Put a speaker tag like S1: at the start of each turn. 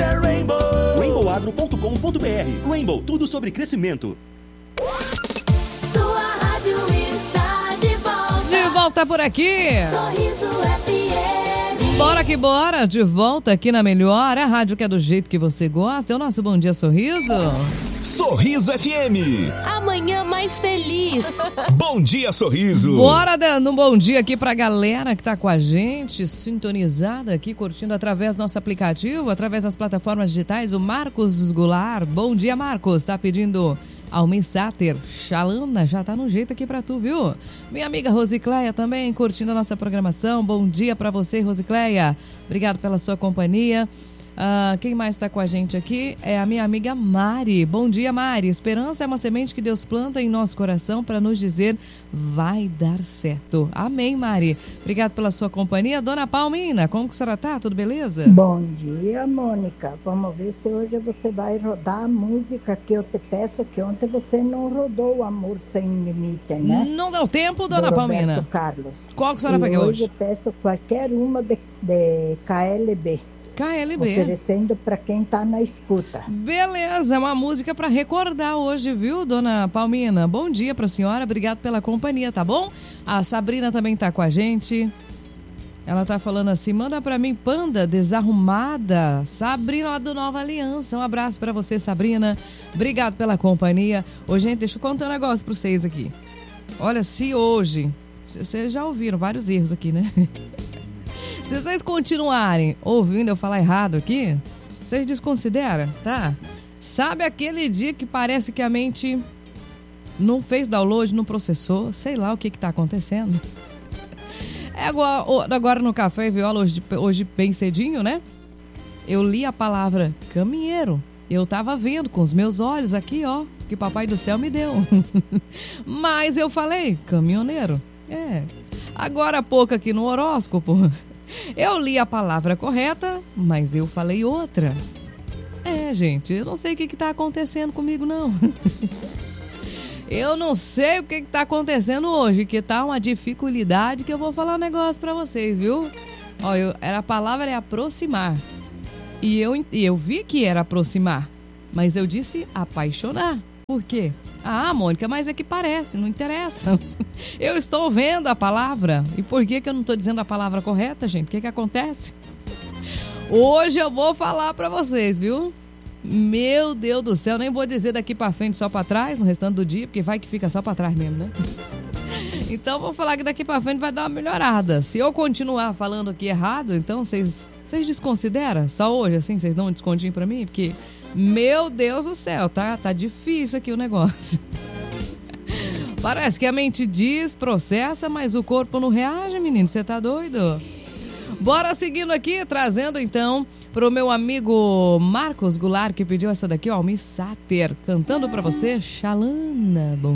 S1: é Rainbow.
S2: rainbowagro.com.br. Rainbow, tudo sobre crescimento.
S3: Sua rádio está de volta.
S4: De volta por aqui.
S3: Sorriso FM.
S4: Bora que bora, de volta aqui na Melhor, a rádio que é do jeito que você gosta. É o nosso Bom Dia Sorriso.
S1: Sorriso FM.
S3: Amanhã mais feliz.
S1: Bom dia, Sorriso.
S4: Bora dando um bom dia aqui pra galera que tá com a gente, sintonizada aqui, curtindo através do nosso aplicativo, através das plataformas digitais. O Marcos Goulart. Bom dia, Marcos. Tá pedindo Almir Sater. Xalana, já tá no jeito aqui pra tu, viu? Minha amiga Rosicléia também curtindo a nossa programação. Bom dia pra você, Rosicléia. Obrigado pela sua companhia. Quem mais está com a gente aqui é a minha amiga Mari. Bom dia, Mari. Esperança é uma semente que Deus planta em nosso coração para nos dizer vai dar certo. Amém, Mari. Obrigado pela sua companhia. Dona Palmina, como que a senhora tá? Tudo beleza?
S5: Bom dia, Mônica. Vamos ver se hoje você vai rodar a música que eu te peço, que ontem você não rodou o Amor Sem Limite, né?
S4: Não deu tempo, Dona
S5: Do
S4: Palmina.
S5: Roberto Carlos.
S4: Qual que a senhora vai hoje?
S5: Hoje eu peço qualquer uma de KLB.
S4: KLB.
S5: Oferecendo para quem tá na escuta.
S4: Beleza, é uma música para recordar hoje, viu, Dona Palmina? Bom dia pra senhora, obrigado pela companhia, tá bom? A Sabrina também tá com a gente. Ela tá falando assim, manda pra mim Panda Desarrumada. Sabrina lá do Nova Aliança. Um abraço pra você, Sabrina. Obrigado pela companhia. Ô, gente, deixa eu contar um negócio pra vocês aqui. Olha, se hoje... Vocês já ouviram vários erros aqui, né? Se vocês continuarem ouvindo eu falar errado aqui, vocês desconsideram, tá? Sabe aquele dia que parece que a mente não fez download, não processou? Sei lá o que tá acontecendo. É agora no Café e Viola, hoje bem cedinho, né? Eu li a palavra caminheiro. Eu tava vendo com os meus olhos aqui, ó, que Papai do Céu me deu. Mas eu falei caminhoneiro. Agora há pouco aqui no horóscopo... Eu li a palavra correta, mas eu falei outra. Gente, eu não sei o que tá acontecendo comigo, não. Eu não sei o que tá acontecendo hoje, que tá uma dificuldade que eu vou falar um negócio pra vocês, viu? Ó, a palavra é aproximar. E eu vi que era aproximar, mas eu disse apaixonar. Por quê? Mônica, mas é que parece, não interessa. Eu estou vendo a palavra. E por que eu não estou dizendo a palavra correta, gente? O que acontece? Hoje eu vou falar pra vocês, viu? Meu Deus do céu, nem vou dizer daqui pra frente só pra trás, no restante do dia, porque vai que fica só pra trás mesmo, né? Então vou falar que daqui pra frente vai dar uma melhorada. Se eu continuar falando aqui errado, então vocês desconsideram? Só hoje, assim, vocês dão um descontinho pra mim? Porque... Meu Deus do céu, tá difícil aqui o negócio. Parece que a mente diz, processa, mas o corpo não reage, menino. Você tá doido? Bora seguindo aqui, trazendo então pro meu amigo Marcos Goulart, que pediu essa daqui, ó, Almir Sater, cantando pra você, Xalana. Bom